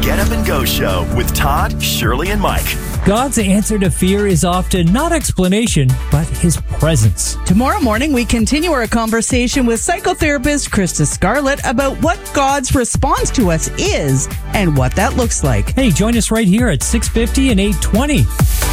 Get Up and Go Show with Todd, Shirley, and Mike. God's answer to fear is often not explanation, but His presence. Tomorrow morning, we continue our conversation with psychotherapist Krista Scarlett about what God's response to us is and what that looks like. Hey, join us right here at 6:50 and 8:20.